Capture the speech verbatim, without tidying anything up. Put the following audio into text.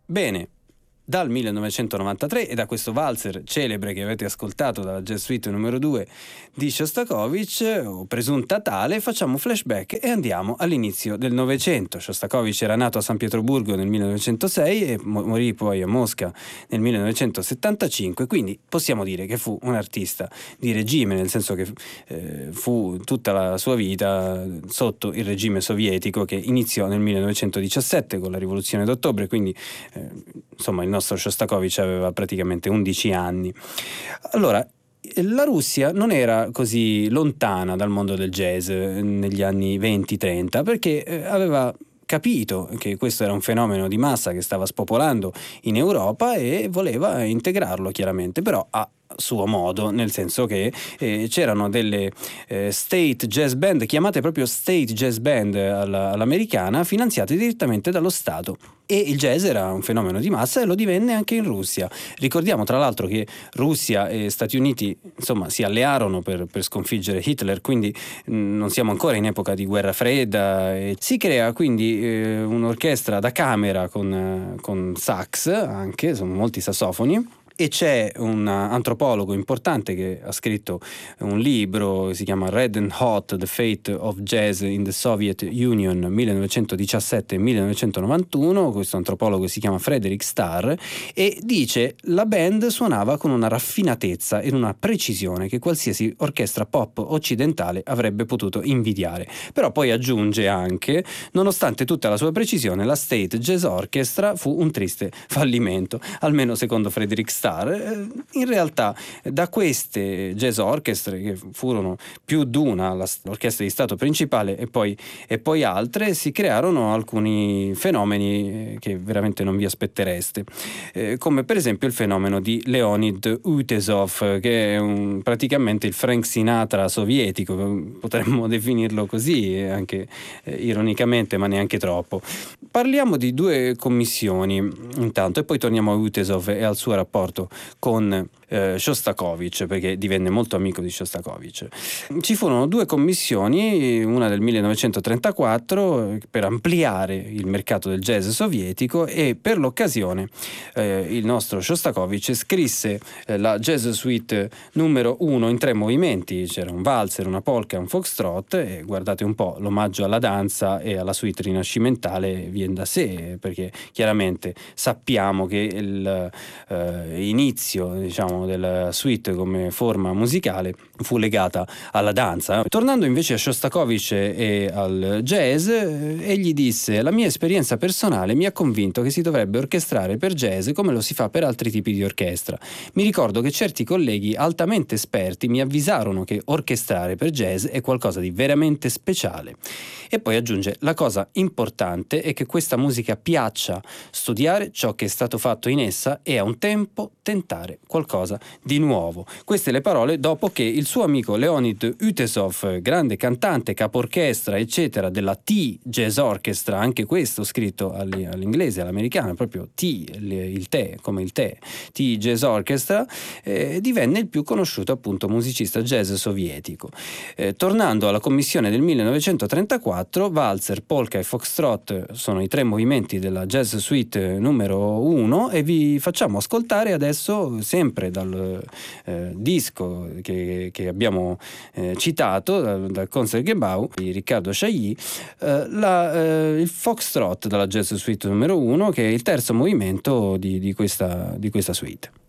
Bene, dal millenovecentonovantatré e da questo valzer celebre che avete ascoltato dalla Jazz Suite numero due di Shostakovich, o presunta tale, facciamo flashback e andiamo all'inizio del Novecento. Shostakovich era nato a San Pietroburgo nel millenovecentosei e morì poi a Mosca nel millenovecentosettantacinque, quindi possiamo dire che fu un artista di regime, nel senso che eh, fu tutta la sua vita sotto il regime sovietico, che iniziò nel millenovecentodiciassette con la rivoluzione d'ottobre, quindi eh, insomma il nostro Shostakovich aveva praticamente undici anni. Allora, la Russia non era così lontana dal mondo del jazz negli anni venti trenta, perché aveva capito che questo era un fenomeno di massa che stava spopolando in Europa e voleva integrarlo, chiaramente, però a suo modo, nel senso che eh, c'erano delle eh, state jazz band, chiamate proprio state jazz band alla, all'americana, finanziate direttamente dallo Stato. E il jazz era un fenomeno di massa e lo divenne anche in Russia. Ricordiamo tra l'altro che Russia e Stati Uniti insomma si allearono per, per sconfiggere Hitler, quindi mh, non siamo ancora in epoca di guerra fredda, e si crea quindi eh, un'orchestra da camera con, eh, con sax, anche sono molti sassofoni. E c'è un antropologo importante che ha scritto un libro, si chiama Red and Hot, The Fate of Jazz in the Soviet Union millenovecentodiciassette millenovecentonovantuno, questo antropologo si chiama Frederick Starr, e dice: la band suonava con una raffinatezza e una precisione che qualsiasi orchestra pop occidentale avrebbe potuto invidiare. Però poi aggiunge anche: nonostante tutta la sua precisione, la State Jazz Orchestra fu un triste fallimento, almeno secondo Frederick Starr. In realtà da queste jazz orchestre, che furono più d'una, l'orchestra di Stato principale e poi, e poi altre, si crearono alcuni fenomeni che veramente non vi aspettereste, eh, come per esempio il fenomeno di Leonid Utesov, che è un, praticamente il Frank Sinatra sovietico, potremmo definirlo così, anche eh, ironicamente, ma neanche troppo. Parliamo di due commissioni intanto e poi torniamo a Utesov e al suo rapporto con eh, Shostakovich, perché divenne molto amico di Shostakovich. Ci furono due commissioni, una del millenovecentotrentaquattro per ampliare il mercato del jazz sovietico, e per l'occasione eh, il nostro Shostakovich scrisse eh, la Jazz Suite numero uno in tre movimenti. C'era un valzer, una polka, un foxtrot, e guardate un po', l'omaggio alla danza e alla suite rinascimentale viene da sé, perché chiaramente sappiamo che il eh, inizio, diciamo, della suite come forma musicale fu legata alla danza. Tornando invece a Shostakovich e al jazz, egli disse: la mia esperienza personale mi ha convinto che si dovrebbe orchestrare per jazz come lo si fa per altri tipi di orchestra. Mi ricordo che certi colleghi altamente esperti mi avvisarono che orchestrare per jazz è qualcosa di veramente speciale. E poi aggiunge: la cosa importante è che questa musica piaccia, studiare ciò che è stato fatto in essa e a un tempo tentare qualcosa di nuovo. Queste le parole dopo che il suo amico Leonid Utesov, grande cantante, capo orchestra eccetera della T Jazz Orchestra, anche questo scritto all'inglese, all'americano, proprio T, il tè, come il tè, T Jazz Orchestra, eh, divenne il più conosciuto appunto musicista jazz sovietico. Eh, tornando alla commissione del millenovecentotrentaquattro, valzer, polka e foxtrot sono i tre movimenti della Jazz Suite numero uno, e vi facciamo ascoltare adesso, sempre dal eh, disco che, che abbiamo eh, citato, dal, dal Concertgebouw di Riccardo Chailly, eh, la, eh, il foxtrot dalla Jazz Suite numero uno, che è il terzo movimento di, di, questa, di questa suite.